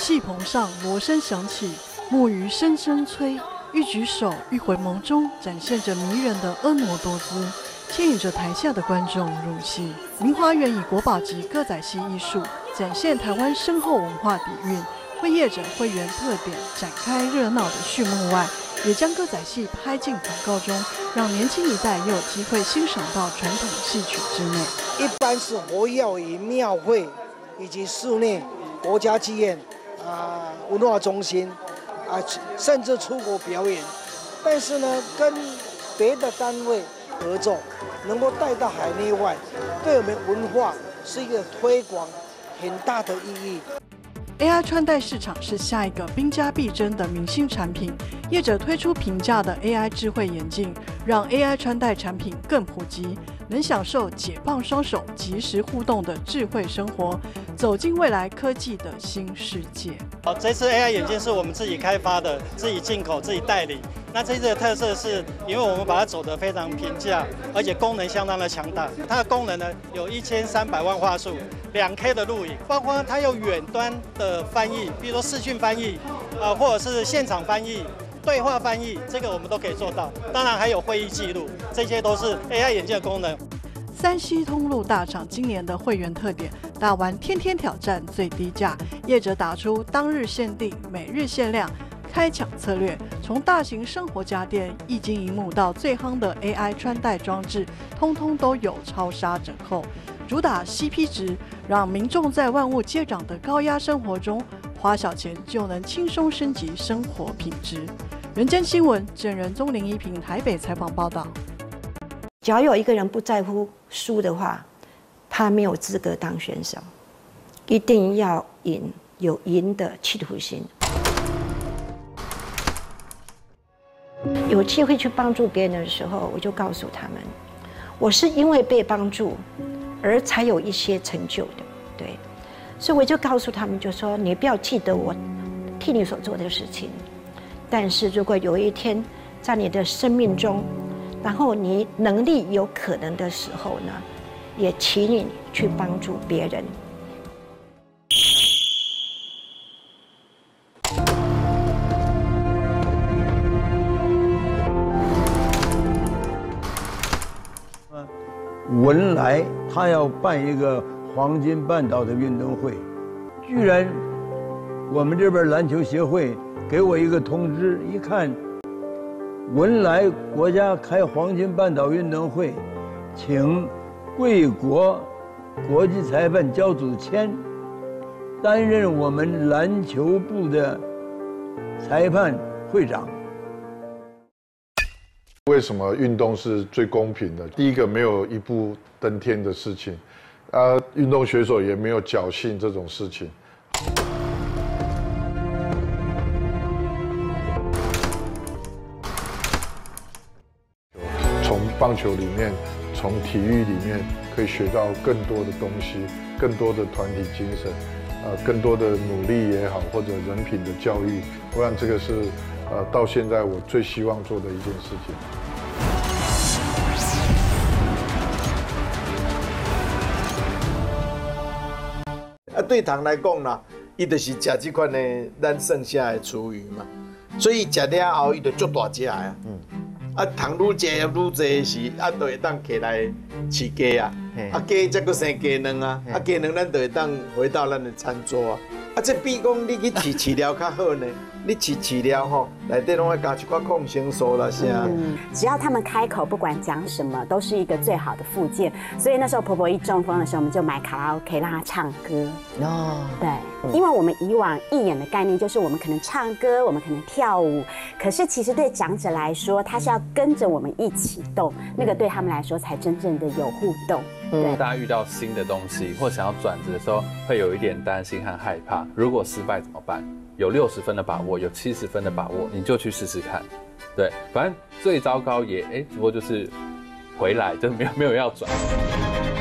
戏棚上锣声响起，木鱼声声催，一举手一回眸中展现着迷人的婀娜多姿，牵引着台下的观众入戏。明华园以国宝级歌仔戏艺术展现台湾深厚文化底蕴，为业者会员特点展开热闹的序幕外，也将歌仔戏拍进广告中，让年轻一代也有机会欣赏到传统戏曲之美。 一般是活跃于庙会以及室内国家剧院文化中心甚至出国表演。但是呢，跟别的单位合作，能够带到海内外，对我们文化是一个推广很大的意义。 AI 穿戴市场是下一个兵家必争的明星产品，业者推出平价的 AI 智慧眼镜，让 AI 穿戴产品更普及，能享受解放双手、即时互动的智慧生活，走进未来科技的新世界。 这次 AI 眼镜是我们自己开发的，自己进口、自己代理。那这次的特色是，因为我们把它走得非常平价，而且功能相当的强大。它的功能呢有1300万画素，2K 的录影，包括它有远端的翻译，比如说视讯翻译，或者是现场翻译、对话翻译，这个我们都可以做到。当然还有会议记录，这些都是 AI 眼镜的功能。 3C 通路大厂今年的会员特点，大玩天天挑战最低价，业者打出当日限定、每日限量。开抢策略，从大型生活家电、液晶萤幕到最夯的 AI 穿戴装置，通通都有超杀折扣。主打 CP 值，让民众在万物皆涨的高压生活中，花小钱就能轻松升级生活品质。人间新闻，郑仁宗林一平台北采访报道。 只要有一个人不在乎输的话，他没有资格当选手。一定要赢，有赢的企图心。有机会去帮助别人的时候，我就告诉他们，我是因为被帮助而才有一些成就的，对，所以我就告诉他们，就说你不要记得我替你所做的事情，但是如果有一天在你的生命中，然后你能力有可能的时候呢，也请你去帮助别人。 文莱他要办一个黄金半岛的运动会，居然我们这边篮球协会给我一个通知，一看文莱国家开黄金半岛运动会，请贵国国际裁判焦祖谦担任我们篮球部的裁判会长。 为什么运动是最公平的？第一个，没有一步登天的事情，运动选手也没有侥幸这种事情。从棒球里面，从体育里面，可以学到更多的东西，更多的团体精神，更多的努力也好，或者人品的教育。我想这个是。到现在我最希望做的一件事情。 对糖来讲啦，伊就是食这款的咱剩下的厨余嘛，所以食了后伊就足大只啊。糖愈食愈侪时，就会当起来饲鸡啊，鸡才阁生鸡卵啊，鸡卵咱就会当回到咱的餐桌啊。这比讲你去饲料较好呢。你饲料吼，内底拢要加一寡抗生素啦啥。 只要他们开口，不管讲什么，都是一个最好的附件。所以那时候婆婆一中风的时候，我们就买卡拉 OK 让她唱歌。哦，对，因为我们以往义演的概念就是我们可能唱歌，我们可能跳舞，可是其实对长者来说，他是要跟着我们一起动，那个对他们来说才真正的有互动。对， 大家遇到新的东西或想要转职的时候，会有一点担心和害怕。如果失败怎么办？有60分的把握，有70分的把握，你就去试试看。对，反正最糟糕也只不过就是回来，就没有要转。